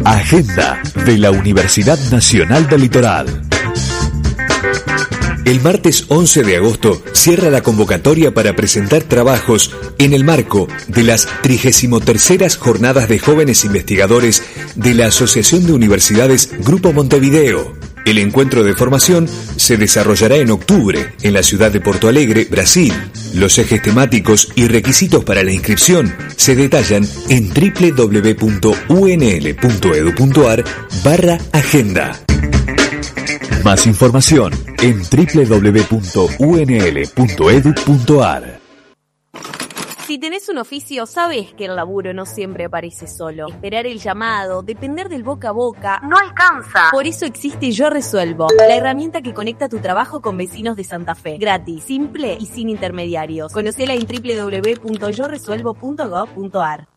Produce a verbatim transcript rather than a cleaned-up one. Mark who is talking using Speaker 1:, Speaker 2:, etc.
Speaker 1: Agenda de la Universidad Nacional del Litoral. El martes once de agosto cierra la convocatoria para presentar trabajos en el marco de las trigésimo terceras Jornadas de Jóvenes Investigadores de la Asociación de Universidades Grupo Montevideo. El encuentro de formación se desarrollará en octubre en la ciudad de Porto Alegre, Brasil. Los ejes temáticos y requisitos para la inscripción se detallan en doble u doble u doble u punto u n l punto e d u punto a r barra agenda. Más información en doble u doble u doble u punto u n l punto e d u punto a r.
Speaker 2: Si tenés un oficio, sabes que el laburo no siempre aparece solo. Esperar el llamado, depender del boca a boca, no alcanza. Por eso existe Yo Resuelvo, la herramienta que conecta tu trabajo con vecinos de Santa Fe. Gratis, simple y sin intermediarios. Conocela en doble u doble u doble u punto yo resuelvo punto gov punto a r.